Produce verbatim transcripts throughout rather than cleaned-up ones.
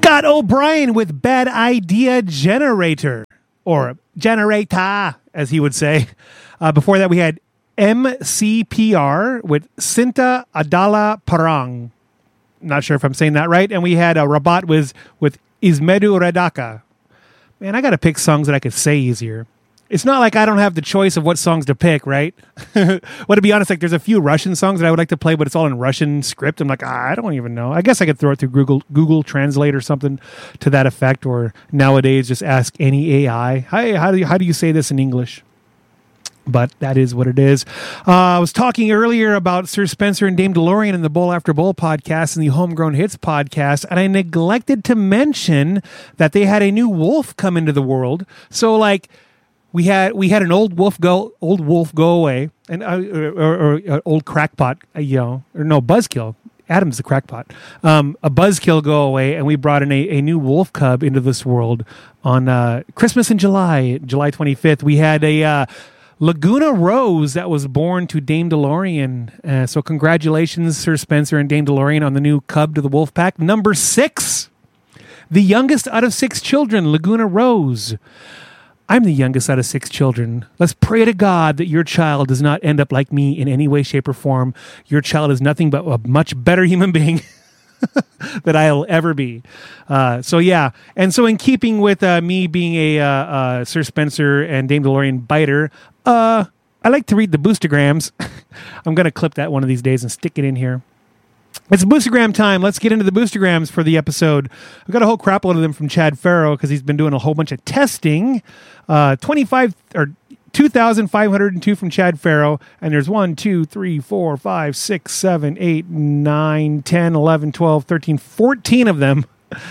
Scott O'Brien with Bad Idea Generator, or Generator, as he would say. Uh, before that, we had M C P R with Cinta Adala Parang. Not sure if I'm saying that right. And we had a Rabat with, with Ismedu Redaka. Man, I got to pick songs that I could say easier. It's not like I don't have the choice of what songs to pick, right? Well, to be honest, like there's a few Russian songs that I would like to play, but it's all in Russian script. I'm like, ah, I don't even know. I guess I could throw it through Google Google Translate or something to that effect, or nowadays just ask any A I, hey, how do you, how do you say this in English? But that is what it is. Uh, I was talking earlier about Sir Spencer and Dame DeLorean in the Bowl After Bowl podcast and the Homegrown Hits podcast, and I neglected to mention that they had a new wolf come into the world. So, like, we had we had an old wolf go old wolf go away, and uh, or, or, or old crackpot, uh, you know, or no buzzkill. Adam's the crackpot. Um, a buzzkill go away, and we brought in a, a new wolf cub into this world on uh, Christmas in July, July twenty-fifth. We had a uh, Laguna Rose that was born to Dame DeLorean. Uh, so congratulations, Sir Spencer and Dame DeLorean, on the new cub to the wolf pack. Number six, the youngest out of six children, Laguna Rose. I'm the youngest out of six children. Let's pray to God that your child does not end up like me in any way, shape, or form. Your child is nothing but a much better human being that I'll ever be. Uh, so, yeah. And so in keeping with uh, me being a uh, uh, Sir Spencer and Dame DeLorean biter, uh, I like to read the boostergrams. I'm going to clip that one of these days and stick it in here. It's boostergram time. Let's get into the boostergrams for the episode. I've got a whole crap load of them from Chad Farrow because he's been doing a whole bunch of testing. Uh, twenty-five or two thousand five hundred two from Chad Farrow, and there's one, two, three, four, five, six, seven, eight, nine, ten, eleven, twelve, thirteen, fourteen of them.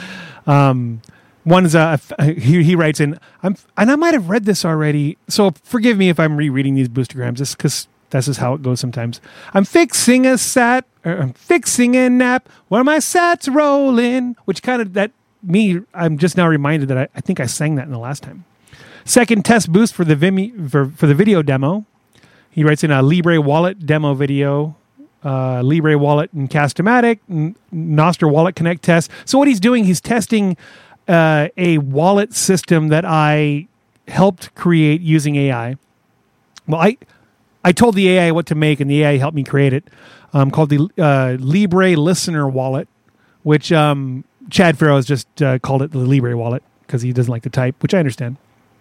Um, one's uh, he, he writes in, I'm and I might have read this already, so forgive me if I'm rereading these boostergrams, just because that's just how it goes sometimes. I'm fixing a sat, or I'm fixing a nap where my sat's rolling, which kind of, that, me, I'm just now reminded that I, I think I sang that in the last time. Second test boost for the Vimy, for, for the video demo. He writes in a Libre Wallet demo video, uh, Libre Wallet and Cast-O-Matic, N- Nostr Wallet Connect test. So what he's doing, he's testing uh, a wallet system that I helped create using A I. Well, I... I told the A I what to make, and the A I helped me create it, um, called the uh, Libre Listener Wallet, which um, Chad Farrow has just uh, called it the Libre Wallet because he doesn't like to type, which I understand.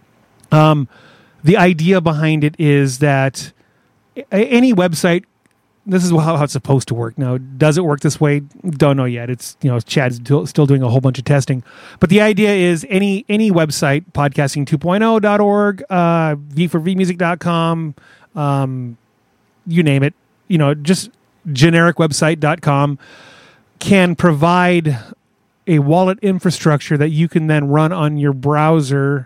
Um, the idea behind it is that any website, this is how, how it's supposed to work. Now, does it work this way? Don't know yet. It's, you know, Chad's still doing a whole bunch of testing. But the idea is any any website, podcasting two point oh dot org, uh, v four v music dot com, Um, you name it, you know, just generic website dot com can provide a wallet infrastructure that you can then run on your browser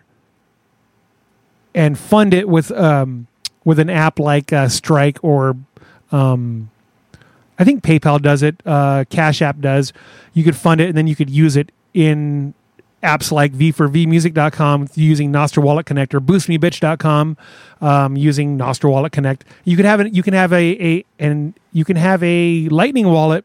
and fund it with um, with an app like uh, Strike, or um, I think PayPal does it, uh, Cash App does. You could fund it and then you could use it in apps like v four v music dot com using Nostr Wallet Connect, or boost me bitch dot com um, using Nostr Wallet Connect. You can have it. You can have a, a and you can have a Lightning wallet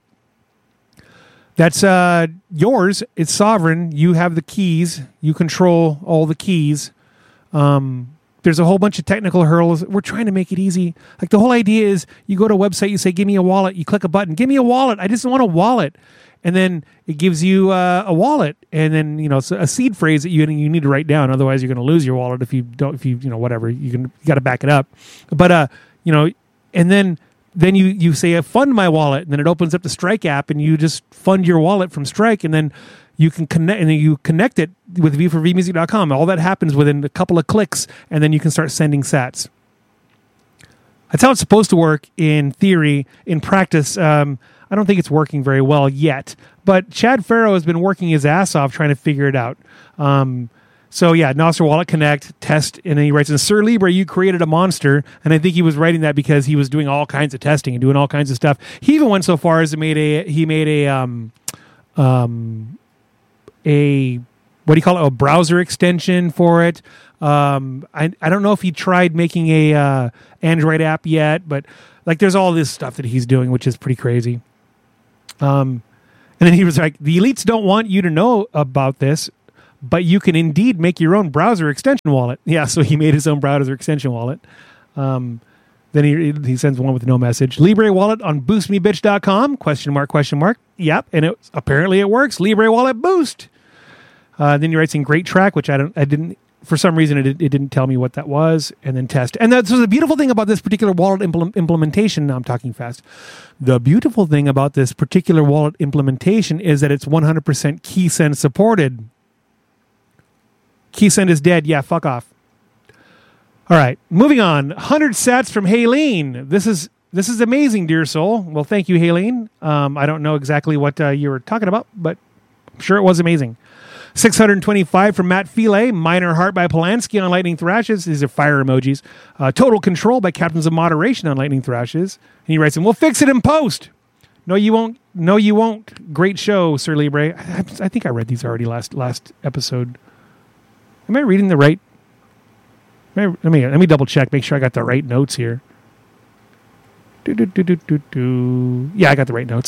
that's uh, yours. It's sovereign. You have the keys. You control all the keys. Um, there's a whole bunch of technical hurdles. We're trying to make it easy. Like, the whole idea is you go to a website, you say, "Give me a wallet." You click a button. Give me a wallet. I just want a wallet. And then it gives you uh, a wallet, and then, you know, it's a seed phrase that you you need to write down. Otherwise, you're going to lose your wallet if you don't. If you you know whatever, you can you got to back it up. But uh, you know, and then then you you say, "Fund my wallet," and then it opens up the Strike app, and you just fund your wallet from Strike, and then you can connect, and then you connect it with v four v music dot com. All that happens within a couple of clicks, and then you can start sending sats. That's how it's supposed to work in theory. In practice, um, I don't think it's working very well yet. But Chad Farrow has been working his ass off trying to figure it out. Um, so yeah, Nostr Wallet Connect, test, and then he writes in, "Sir Libre, you created a monster." And I think he was writing that because he was doing all kinds of testing and doing all kinds of stuff. He even went so far as to made a he made a um, um, a what do you call it? A browser extension for it. Um, I I don't know if he tried making a uh, Android app yet, but like, there's all this stuff that he's doing, which is pretty crazy. Um, And then he was like, the elites don't want you to know about this, but you can indeed make your own browser extension wallet. Yeah, so he made his own browser extension wallet. Um, then he he sends one with no message. Libre wallet on boost me bitch dot com, question mark, question mark. Yep, and it apparently it works. Libre wallet boost. Uh, then he writes in great track, which I don't, I didn't, for some reason it, it didn't tell me what that was, and then test. And that's so the beautiful thing about this particular wallet impl- implementation, now I'm talking fast. The beautiful thing about this particular wallet implementation is that it's one hundred percent KeySend supported. KeySend is dead. Yeah, fuck off. All right, moving on. one hundred sats from Haleen. This is this is amazing, dear soul. Well, thank you, Haleen. Um, I don't know exactly what uh, you were talking about, but I'm sure it was amazing. six hundred twenty-five from Matt Fillet. Minor Heart by Polanski on Lightning Thrashes. These are fire emojis. Uh, Total Control by Captains of Moderation on Lightning Thrashes. And he writes in, we'll fix it in post. No, you won't. No, you won't. Great show, Sir Libre. I, I think I read these already last last episode. Am I reading the right? Let me let me double check. Make sure I got the right notes here. Do, do, do, do, do, do. Yeah, I got the right notes.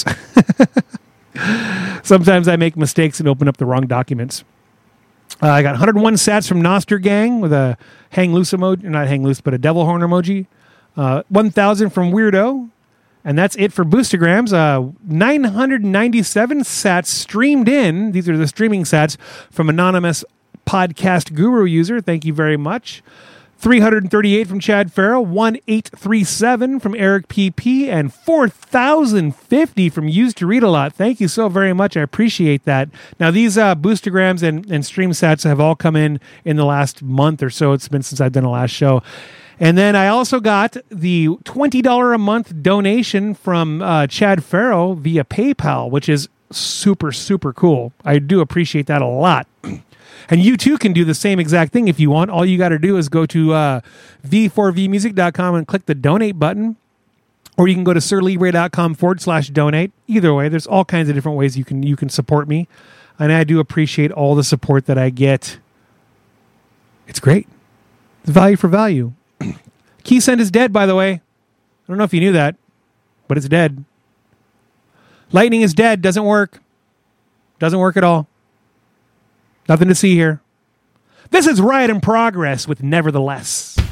Sometimes I make mistakes and open up the wrong documents. Uh, I got one hundred one sats from Noster Gang with a hang loose emoji, not hang loose, but a devil horn emoji. Uh, one thousand from Weirdo. And that's it for Boostergrams. Uh, nine hundred ninety-seven sats streamed in. These are the streaming sats from Anonymous Podcast Guru user. Thank you very much. three hundred thirty-eight from Chad Farrell, one eight three seven from Eric P P, and four thousand fifty from Used to Read a Lot. Thank you so very much. I appreciate that. Now, these uh, Boostergrams and, and stream sats have all come in in the last month or so. It's been since I've done the last show. And then I also got the twenty dollars a month donation from uh, Chad Farrell via PayPal, which is super, super cool. I do appreciate that a lot. And you too can do the same exact thing if you want. All you got to do is go to uh, v four v music dot com and click the donate button. Or you can go to sirlibre.com forward slash donate. Either way, there's all kinds of different ways you can you can support me. And I do appreciate all the support that I get. It's great. It's value for value. KeySend is dead, by the way. I don't know if you knew that, but it's dead. Lightning is dead. Doesn't work. Doesn't work at all. Nothing to see here. This is Riot in Progress with Nevertheless.